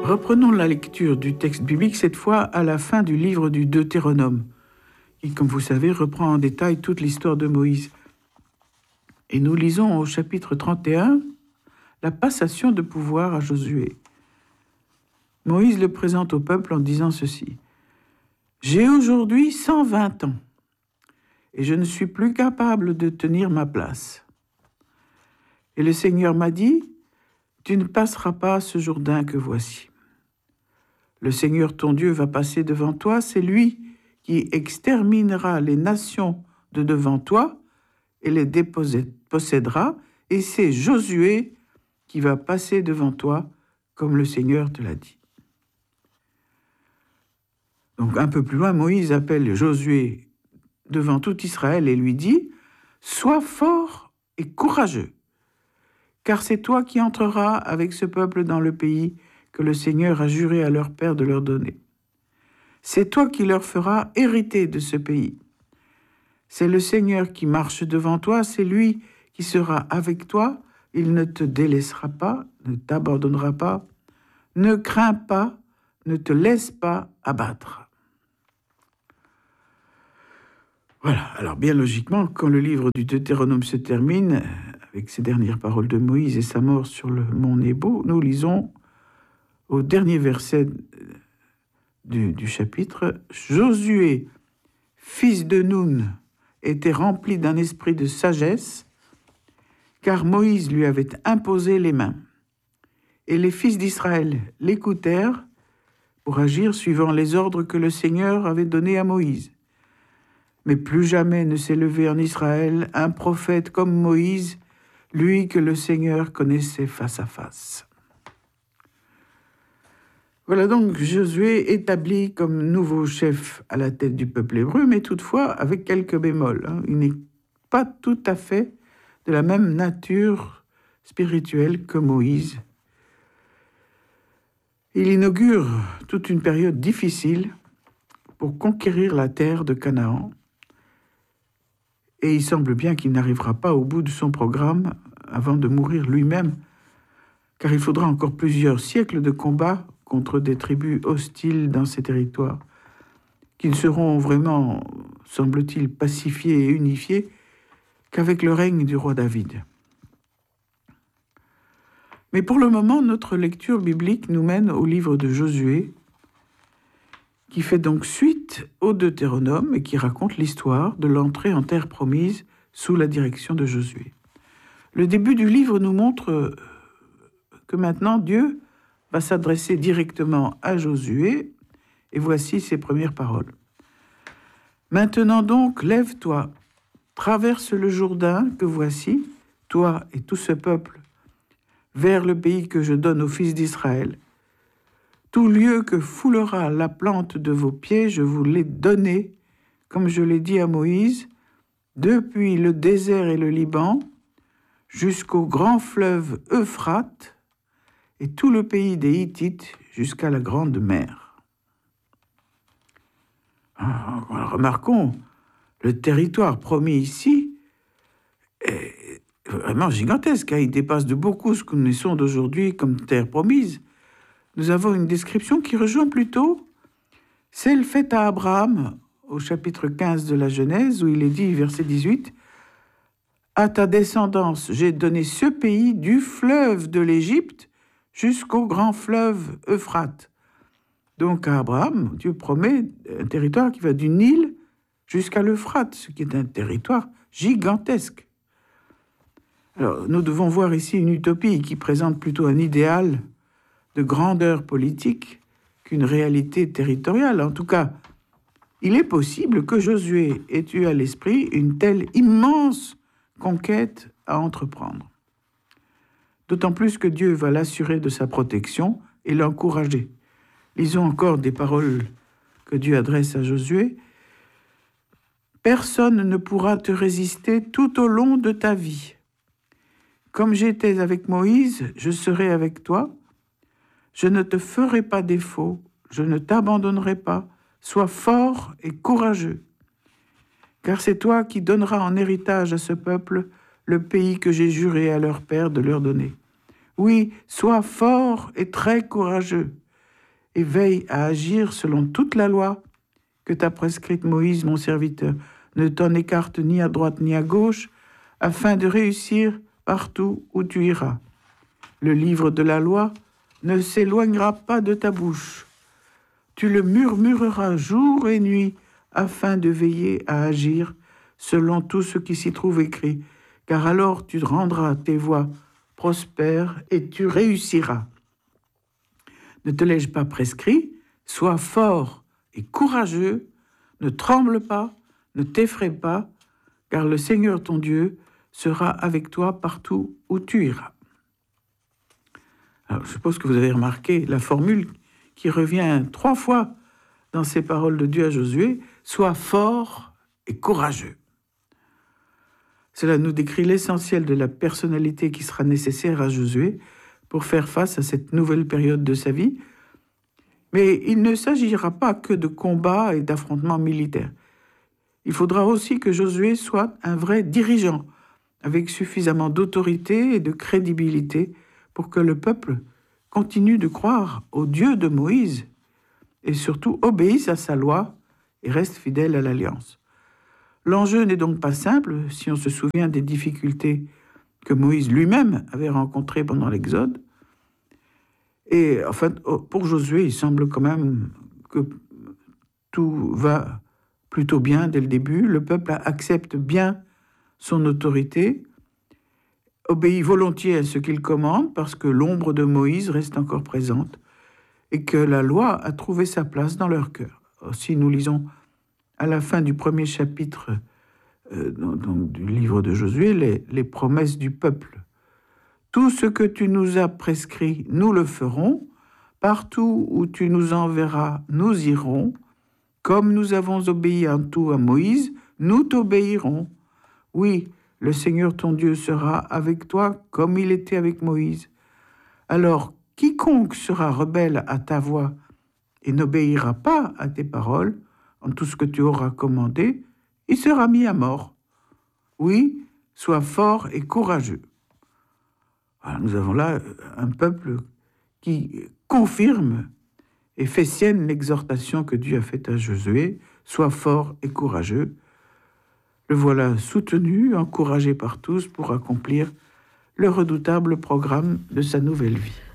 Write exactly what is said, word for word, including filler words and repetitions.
Reprenons la lecture du texte biblique, cette fois à la fin du livre du Deutéronome, qui, comme vous savez, reprend en détail toute l'histoire de Moïse. Et nous lisons au chapitre trente et un la passation de pouvoir à Josué. Moïse le présente au peuple en disant ceci: « J'ai aujourd'hui cent vingt ans, et je ne suis plus capable de tenir ma place. Et le Seigneur m'a dit, tu ne passeras pas ce Jourdain que voici. Le Seigneur ton Dieu va passer devant toi, c'est lui qui exterminera les nations de devant toi et les dépossédera, et c'est Josué qui va passer devant toi, comme le Seigneur te l'a dit. » Donc un peu plus loin, Moïse appelle Josué devant tout Israël et lui dit « Sois fort et courageux, car c'est toi qui entreras avec ce peuple dans le pays que le Seigneur a juré à leur père de leur donner. C'est toi qui leur feras hériter de ce pays. C'est le Seigneur qui marche devant toi, c'est lui qui sera avec toi, il ne te délaissera pas, ne t'abandonnera pas, ne crains pas, ne te laisse pas abattre. » Voilà, alors bien logiquement, quand le livre du Deutéronome se termine, avec ces dernières paroles de Moïse et sa mort sur le mont Nebo, nous lisons au dernier verset du, du chapitre, « Josué, fils de Nun, était rempli d'un esprit de sagesse, car Moïse lui avait imposé les mains. Et les fils d'Israël l'écoutèrent pour agir suivant les ordres que le Seigneur avait donnés à Moïse. Mais plus jamais ne s'est levé en Israël un prophète comme Moïse, lui que le Seigneur connaissait face à face. » Voilà donc Josué établi comme nouveau chef à la tête du peuple hébreu, mais toutefois avec quelques bémols. Hein. Il n'est pas tout à fait de la même nature spirituelle que Moïse. Il inaugure toute une période difficile pour conquérir la terre de Canaan. Et il semble bien qu'il n'arrivera pas au bout de son programme avant de mourir lui-même, car il faudra encore plusieurs siècles de combats contre des tribus hostiles dans ces territoires, qui ne seront vraiment, semble-t-il, pacifiés et unifiés qu'avec le règne du roi David. Mais pour le moment, notre lecture biblique nous mène au livre de Josué, qui fait donc suite au Deutéronome et qui raconte l'histoire de l'entrée en terre promise sous la direction de Josué. Le début du livre nous montre que maintenant Dieu va s'adresser directement à Josué, et voici ses premières paroles. « Maintenant donc, lève-toi, traverse le Jourdain que voici, toi et tout ce peuple, vers le pays que je donne aux fils d'Israël. Tout lieu que foulera la plante de vos pieds, je vous l'ai donné, comme je l'ai dit à Moïse, depuis le désert et le Liban, jusqu'au grand fleuve Euphrate, et tout le pays des Hittites jusqu'à la grande mer. » Alors, remarquons, le territoire promis ici est vraiment gigantesque. Il dépasse de beaucoup ce que nous connaissons d'aujourd'hui comme terre promise. Nous avons une description qui rejoint plutôt celle faite à Abraham au chapitre quinze de la Genèse, où il est dit, verset dix-huit, « À ta descendance, j'ai donné ce pays du fleuve de l'Égypte jusqu'au grand fleuve Euphrate. » Donc à Abraham, Dieu promet un territoire qui va du Nil jusqu'à l'Euphrate, ce qui est un territoire gigantesque. Alors, nous devons voir ici une utopie qui présente plutôt un idéal de grandeur politique qu'une réalité territoriale. En tout cas, il est possible que Josué ait eu à l'esprit une telle immense conquête à entreprendre. D'autant plus que Dieu va l'assurer de sa protection et l'encourager. Lisons encore des paroles que Dieu adresse à Josué. « Personne ne pourra te résister tout au long de ta vie. Comme j'étais avec Moïse, je serai avec toi. Je ne te ferai pas défaut, je ne t'abandonnerai pas. Sois fort et courageux. Car c'est toi qui donneras en héritage à ce peuple le pays que j'ai juré à leur père de leur donner. Oui, sois fort et très courageux. et veille à agir selon toute la loi que t'a prescrite Moïse, mon serviteur. Ne t'en écarte ni à droite ni à gauche, afin de réussir partout où tu iras. Le livre de la loi ne s'éloignera pas de ta bouche. Tu le murmureras jour et nuit, afin de veiller à agir selon tout ce qui s'y trouve écrit, car alors tu rendras tes voies prospères et tu réussiras. Ne te l'ai-je pas prescrit? Sois fort et courageux, ne tremble pas, ne t'effraie pas, car le Seigneur ton Dieu sera avec toi partout où tu iras. Alors, je suppose que vous avez remarqué la formule qui revient trois fois dans ces paroles de Dieu à Josué, « Sois fort et courageux ». Cela nous décrit l'essentiel de la personnalité qui sera nécessaire à Josué pour faire face à cette nouvelle période de sa vie. Mais il ne s'agira pas que de combats et d'affrontements militaires. Il faudra aussi que Josué soit un vrai dirigeant, avec suffisamment d'autorité et de crédibilité pour que le peuple continue de croire au Dieu de Moïse et surtout obéisse à sa loi et reste fidèle à l'alliance. L'enjeu n'est donc pas simple si on se souvient des difficultés que Moïse lui-même avait rencontrées pendant l'Exode. Et en fait, pour Josué, il semble quand même que tout va plutôt bien dès le début. Le peuple accepte bien son autorité, obéit volontiers à ce qu'il commande parce que l'ombre de Moïse reste encore présente et que la loi a trouvé sa place dans leur cœur. Si nous lisons à la fin du premier chapitre euh, donc, du livre de Josué, les, les promesses du peuple. Tout ce que tu nous as prescrit, nous le ferons. Partout où tu nous enverras, nous irons. Comme nous avons obéi en tout à Moïse, nous t'obéirons. Oui, le Seigneur ton Dieu sera avec toi comme il était avec Moïse. Alors, quiconque sera rebelle à ta voix et n'obéira pas à tes paroles, en tout ce que tu auras commandé, il sera mis à mort. Oui, sois fort et courageux. Alors, nous avons là un peuple qui confirme et fait sienne l'exhortation que Dieu a faite à Josué, sois fort et courageux. Le voilà soutenu, encouragé par tous pour accomplir le redoutable programme de sa nouvelle vie.